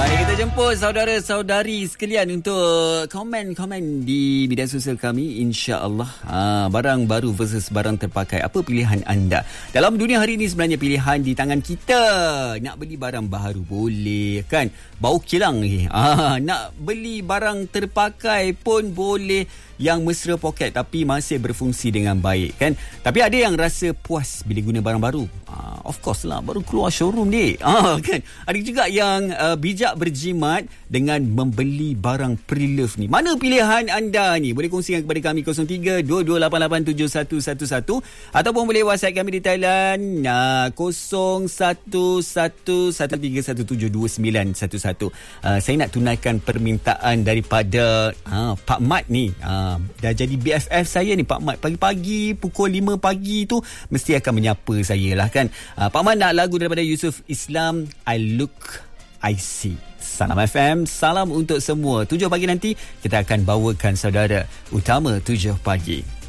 Mari kita jemput saudara-saudari sekalian untuk komen-komen di media sosial kami, insya-Allah. Barang baru versus barang terpakai, apa pilihan anda? Dalam dunia hari ini sebenarnya pilihan di tangan kita. Nak beli barang baru boleh kan? Bau kilang ni. Nak beli barang terpakai pun boleh, yang mesra poket tapi masih berfungsi dengan baik kan. Tapi ada yang rasa puas bila guna barang baru. Of course lah, baru keluar showroom ni. Kan. Ada juga yang bijak berjimat dengan membeli barang pre-love ni. Mana pilihan anda ni? Boleh kongsikan kepada kami 03-2288-7111 ataupun boleh WhatsApp kami di Thailand 011113172911. Saya nak tunaikan permintaan daripada Pak Mat ni. Dah jadi BFF saya ni Pak Mat. Pagi-pagi pukul 5 pagi tu mesti akan menyapa saya lah kan. Pak Mat nak lagu daripada Yusuf Islam, I Look, I See. Salam FM, salam untuk semua. 7 pagi nanti kita akan bawakan saudara utama 7 pagi.